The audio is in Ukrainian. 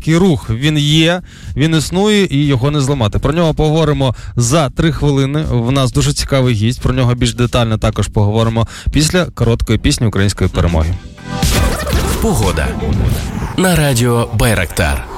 громадський рух. Він є, він існує і його не зламати. Про нього поговоримо за 3 хвилини. В нас дуже цікавий гість. Про нього більш детально також поговоримо після короткої пісні української перемоги. Погода на радіо Байрактар.